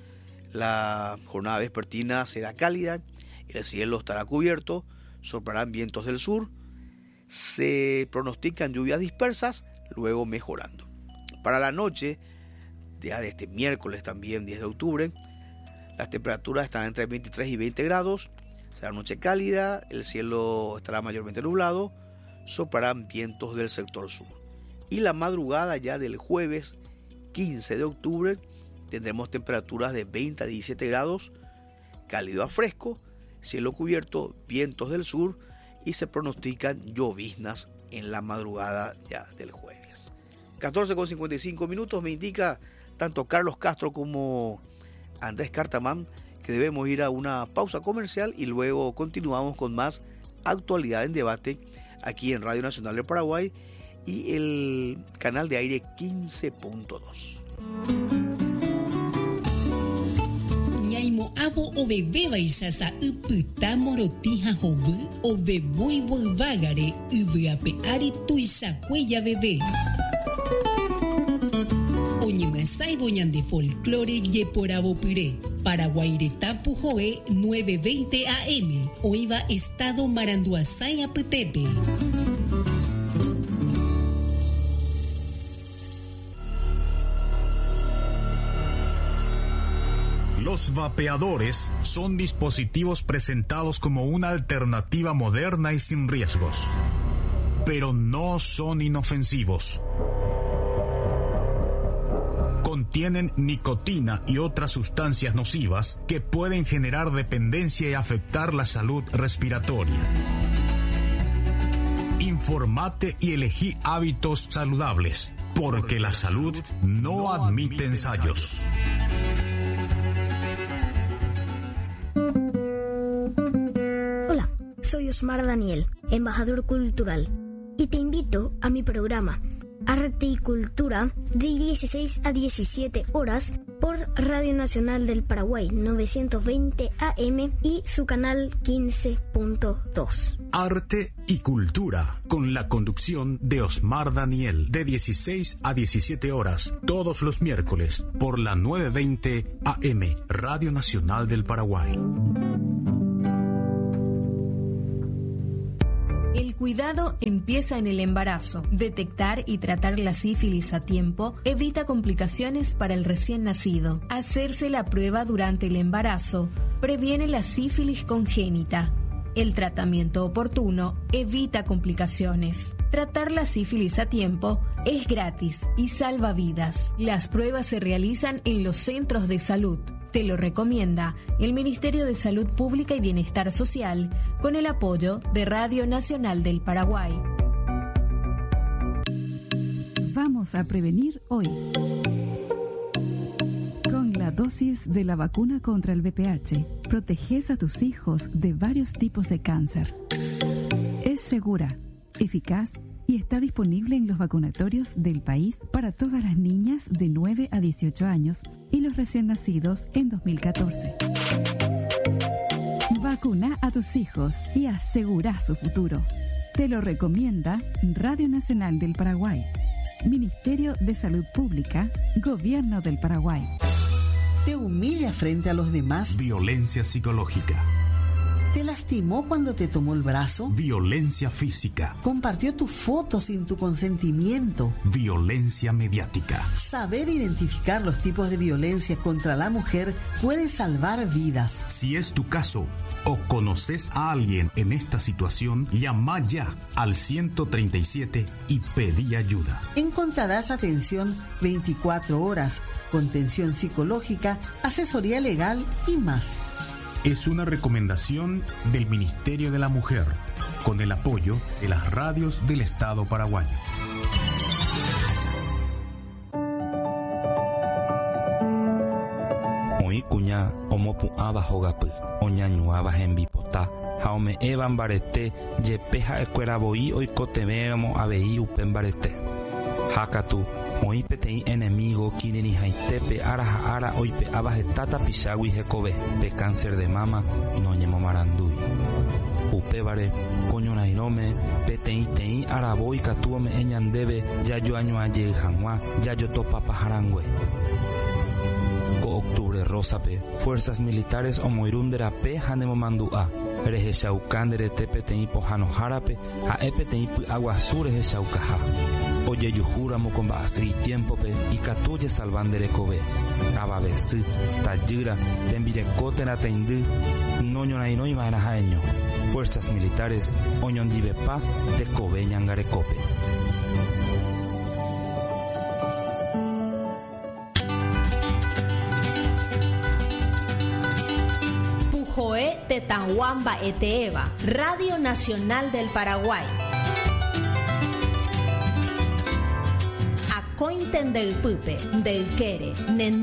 la jornada vespertina será cálida, el cielo estará cubierto, soplarán vientos del sur, se pronostican lluvias dispersas, luego mejorando. Para la noche, ya de este miércoles también, diez de octubre, las temperaturas estarán entre veintitrés y veinte grados, será noche cálida, el cielo estará mayormente nublado, soplarán vientos del sector sur. Y la madrugada ya del jueves quince de octubre tendremos temperaturas de veinte a diecisiete grados, cálido a fresco, cielo cubierto, vientos del sur, y se pronostican lloviznas en la madrugada ya del jueves. catorce con cincuenta y cinco minutos me indica tanto Carlos Castro como Andrés Cartamán que debemos ir a una pausa comercial y luego continuamos con más actualidad en debate aquí en Radio Nacional de Paraguay y el canal de aire quince punto dos. Ñaimo abo o bebé baisasa uputa morotija jobu o bebui volvagare ubeape ari tuisa cuella bebé. Oñemasai boñan de folclore yeporabo puré. Paraguairetapu joe nueve veinte A M. Oiva estado Maranduasaya Petepe. Los vapeadores son dispositivos presentados como una alternativa moderna y sin riesgos, pero no son inofensivos. Contienen nicotina y otras sustancias nocivas que pueden generar dependencia y afectar la salud respiratoria. Informate y elegí hábitos saludables, porque la salud no admite ensayos. Soy Osmar Daniel, embajador cultural, y te invito a mi programa Arte y Cultura de dieciséis a diecisiete horas por Radio Nacional del Paraguay novecientos veinte A M y su canal quince punto dos. Arte y Cultura, con la conducción de Osmar Daniel, de dieciséis a diecisiete horas, todos los miércoles, por la novecientos veinte A M, Radio Nacional del Paraguay. El cuidado empieza en el embarazo. Detectar y tratar la sífilis a tiempo evita complicaciones para el recién nacido. Hacerse la prueba durante el embarazo previene la sífilis congénita. El tratamiento oportuno evita complicaciones. Tratar la sífilis a tiempo es gratis y salva vidas. Las pruebas se realizan en los centros de salud. Te lo recomienda el Ministerio de Salud Pública y Bienestar Social con el apoyo de Radio Nacional del Paraguay. Vamos a prevenir hoy. Con la dosis de la vacuna contra el V I H, proteges a tus hijos de varios tipos de cáncer. Es segura, eficaz y está disponible en los vacunatorios del país para todas las niñas de nueve a dieciocho años y los recién nacidos en dos mil catorce. Vacuna a tus hijos y asegura su futuro. Te lo recomienda Radio Nacional del Paraguay, Ministerio de Salud Pública, Gobierno del Paraguay. ¿Te humilla frente a los demás? Violencia psicológica. ¿Te lastimó cuando te tomó el brazo? Violencia física. ¿Compartió tu foto sin tu consentimiento? Violencia mediática. Saber identificar los tipos de violencia contra la mujer puede salvar vidas. Si es tu caso o conoces a alguien en esta situación, llama ya al ciento treinta y siete y pedí ayuda. Encontrarás atención veinticuatro horas, contención psicológica, asesoría legal y más. Es una recomendación del Ministerio de la Mujer, con el apoyo de las radios del Estado paraguayo. Oí cuña omopu'ãva hogapy, oñañuãva hembipota, ha ome'ẽva mbarete jepe ha'ekueravoi oikotevéramo avei upe mbarete. Hákatu oĩ peteĩ enemigo kirirĩhaitépe ára ha ára oipe'áva heta tapichágui hekove pe cáncer de mama noñemomarandúi. Upévare koñorairõme peteĩteĩ aravoi katu ome'ẽ ñandéve jajoañuãjey hag̃ua jajotopapaharangue. Ko octubre rosape fuerzas militares omoirũnderape ha nemomandu'a rehechauka nderete peteĩ pohãnohárape ha'e peteĩ py'aguasu rehechaukaha. Ojejuhúramo con mba'asy tiempope ikatúje salvanderekove avavesy tajýra tembireko térãteindy noñorairõiva'erã ha'eño. Fuerzas militares oñondivepa tekove ñangarekópe. Pujoe tetãgua eteeva, Radio Nacional del Paraguay. Cointen del pupe, del quere, nen